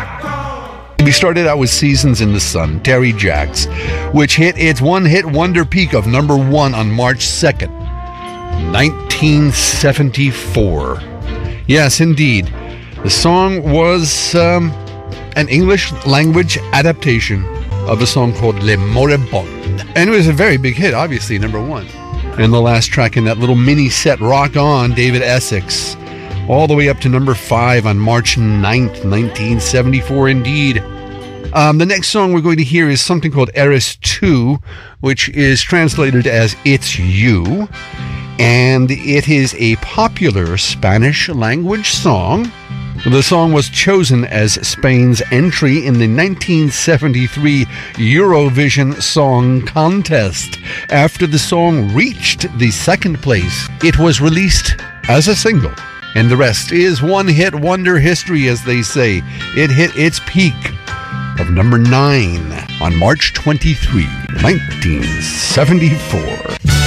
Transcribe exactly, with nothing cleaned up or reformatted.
We started out with Seasons in the Sun, Terry Jacks, which hit its one-hit wonder peak of number one on March second, nineteen seventy-four. Yes, indeed. The song was um, an English language adaptation of a song called Le Moribond. And it was a very big hit, obviously, number one. And the last track in that little mini set, Rock On, David Essex, all the way up to number five on March ninth, nineteen seventy-four, indeed. Um, the next song we're going to hear is something called Eres Tu, which is translated as It's You. And it is a popular Spanish language song. The song was chosen as Spain's entry in the nineteen seventy-three Eurovision Song Contest. After the song reached the second place, it was released as a single. And the rest is one-hit wonder history, as they say. It hit its peak of number nine on March twenty-third, nineteen seventy-four.